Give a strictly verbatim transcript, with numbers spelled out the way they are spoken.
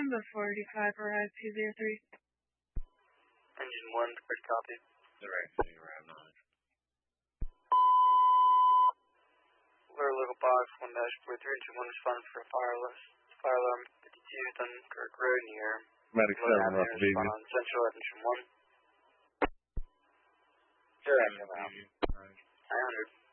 Lima forty-five, arrive two zero three. Engine one, first copy. Direct thing, arrive nine. Alert local box, one dash four three, engine one responding for fire alarm, fire alarm fifty-two, Dunkirk Road near. Medic seven, rough respond Vivian. on Central, engine one. Direct, I'm out. nine hundred.